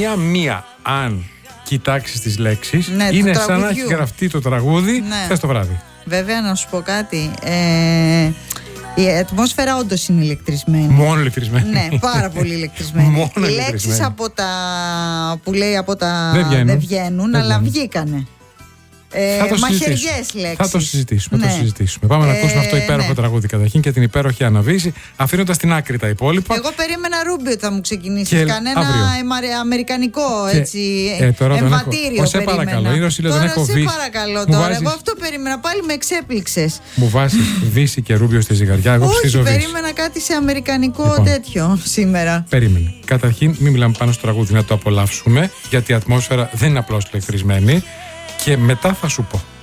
μία-μία, αν κοιτάξεις τις λέξεις, Ναι, είναι του σαν να έχει γραφτεί το τραγούδι χθες το βράδυ. Βέβαια, να σου πω κάτι. Η ατμόσφαιρα όντως είναι ηλεκτρισμένη. Μόνο ηλεκτρισμένη. Ναι, πάρα πολύ ηλεκτρισμένη. Μόνο οι λέξεις που λέει από τα δεν βγαίνουν, αλλά βγήκανε. Μαχαιριές λέξεις. Θα το συζητήσουμε. Πάμε να ακούσουμε αυτό το υπέροχο τραγούδι καταρχήν και την υπέροχη Αναβίση, αφήνοντας στην άκρη τα υπόλοιπα. Εγώ περίμενα Ρούμπι ότι θα μου ξεκινήσεις. Κανένα αμερικανικό εμβατήριο. Σε παρακαλώ, είναι ο Σίλιο, δεν έχω Βύση. Σε παρακαλώ τώρα. Εγώ αυτό περίμενα. Πάλι με εξέπληξες. Μου βάζεις Βύση και Ρούμπιο στη ζυγαριά. Εγώ ψηφίζω Βύση. Περίμενα κάτι σε αμερικανικό τέτοιο σήμερα. Περίμενε. Καταρχήν, μην μιλάμε πάνω στο τραγούδι, να το απολαύσουμε, γιατί η ατμόσφαιρα δεν είναι απλώς ηλεκτρισμένη. Και μετά θα σου πω.